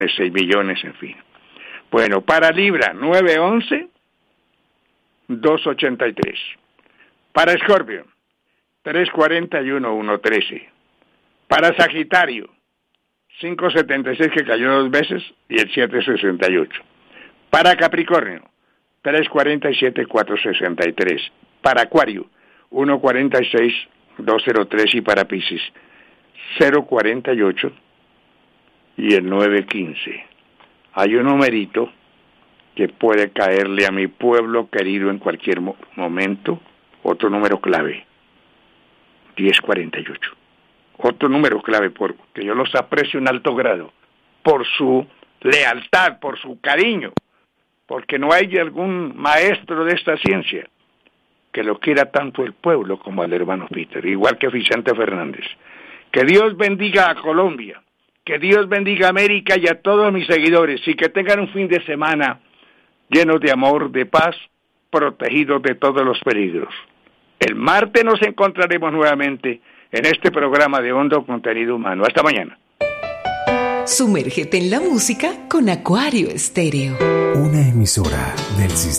6 millones, en fin. Bueno, para Libra, 911-283. Para Escorpio, 341-113. Para Sagitario, 576, que cayó 2 veces, y el 768. Para Capricornio, 347-463. Para Acuario, 146-203. Y para Piscis, 048 y el 915. Hay un numerito que puede caerle a mi pueblo querido en cualquier momento. Otro número clave, 1048. Otro número clave, porque yo los aprecio en alto grado, por su lealtad, por su cariño, porque no hay algún maestro de esta ciencia que lo quiera tanto el pueblo como al hermano Peter, igual que Vicente Fernández. Que Dios bendiga a Colombia, que Dios bendiga a América y a todos mis seguidores, y que tengan un fin de semana lleno de amor, de paz, protegidos de todos los peligros. El martes nos encontraremos nuevamente en este programa de hondo contenido humano. Hasta mañana. Sumérgete en la música con Acuario Estéreo. Una emisora del sistema.